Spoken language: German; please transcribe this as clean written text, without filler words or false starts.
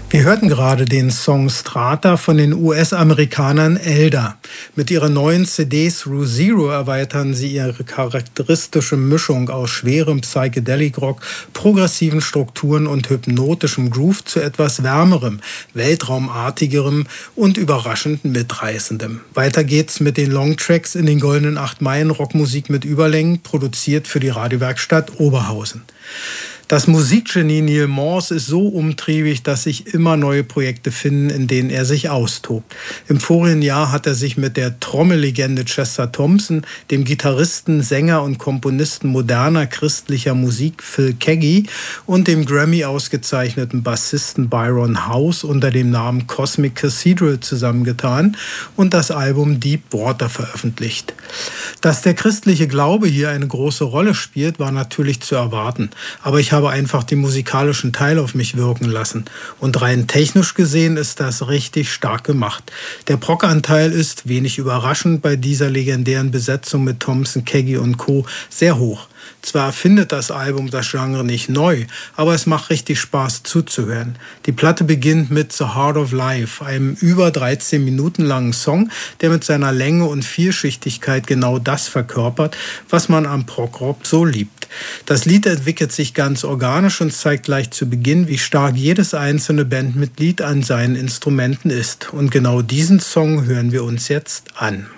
Wir hörten gerade den Song Strata von den US-Amerikanern Elder. Mit ihrer neuen CD Through Zero erweitern sie ihre charakteristische Mischung aus schwerem Psychedelic-Rock, progressiven Strukturen und hypnotischem Groove zu etwas wärmerem, weltraumartigerem und überraschend mitreißendem. Weiter geht's mit den Longtracks in den goldenen 8 Meilen Rockmusik mit Überlängen, produziert für die Radiowerkstatt Oberhausen. Das Musikgenie Neil Morse ist so umtriebig, dass sich immer neue Projekte finden, in denen er sich austobt. Im vorigen Jahr hat er sich mit der Trommellegende Chester Thompson, dem Gitarristen, Sänger und Komponisten moderner christlicher Musik Phil Keaggy und dem Grammy ausgezeichneten Bassisten Byron House unter dem Namen Cosmic Cathedral zusammengetan und das Album Deep Water veröffentlicht. Dass der christliche Glaube hier eine große Rolle spielt, war natürlich zu erwarten, aber ich habe einfach den musikalischen Teil auf mich wirken lassen. Und rein technisch gesehen ist das richtig stark gemacht. Der Prog-Anteil ist, wenig überraschend bei dieser legendären Besetzung mit Thompson, Keaggy und Co., sehr hoch. Zwar erfindet das Album das Genre nicht neu, aber es macht richtig Spaß zuzuhören. Die Platte beginnt mit The Heart of Life, einem über 13 Minuten langen Song, der mit seiner Länge und Vielschichtigkeit genau das verkörpert, was man am Prog-Rock so liebt. Das Lied entwickelt sich ganz organisch und zeigt gleich zu Beginn, wie stark jedes einzelne Bandmitglied an seinen Instrumenten ist. Und genau diesen Song hören wir uns jetzt an.